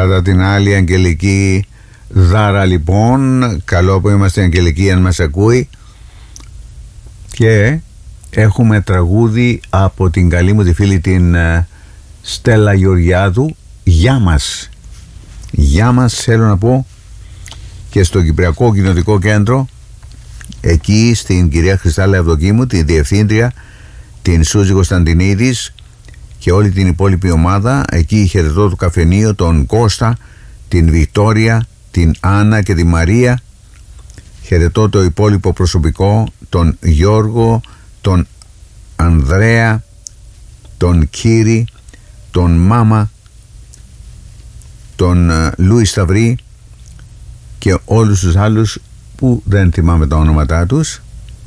Κατά την άλλη, Αγγελική Δάρα, λοιπόν. Καλό που είμαστε, Αγγελική, αν μας ακούει. Και έχουμε τραγούδι από την καλή μου τη φίλη την Στέλλα Γεωργιάδου. Γεια μας. Γεια μας, θέλω να πω, και στο Κυπριακό Κοινοτικό Κέντρο, εκεί στην κυρία Χριστάλλα Ευδοκίμου, τη διευθύντρια, την Σούζη Κωνσταντινίδης και όλη την υπόλοιπη ομάδα. Εκεί χαιρετώ το καφενείο, τον Κώστα, την Βικτόρια, την Άννα και τη Μαρία. Χαιρετώ το υπόλοιπο προσωπικό, τον Γιώργο, τον Ανδρέα, τον Κύρι, τον Μάμα, τον Λούι Σταυρή και όλους τους άλλους που δεν θυμάμαι τα ονόματά τους,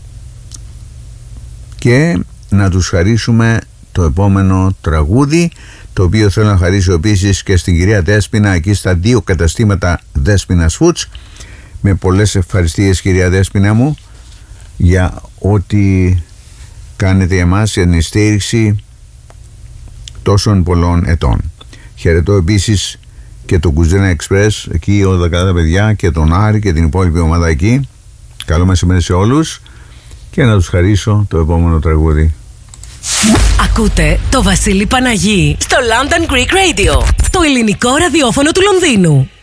και να τους χαρίσουμε το επόμενο τραγούδι, το οποίο θέλω να χαρίσω επίσης και στην κυρία Δέσποινα, εκεί στα 2 καταστήματα Δέσποινας Foods. Με πολλές ευχαριστίες, κυρία Δέσποινα μου, για ό,τι κάνετε για εμάς, για την στήριξη τόσων πολλών ετών. Χαιρετώ επίσης και το Κουζίνα Express, εκεί όλα τα καλά παιδιά, και τον Άρη και την υπόλοιπη ομάδα εκεί. Καλό μεσημέρι σε όλους και να τους χαρίσω το επόμενο τραγούδι. Ακούτε το Βασίλη Παναγί στο London Greek Radio, το ελληνικό ραδιόφωνο του Λονδίνου.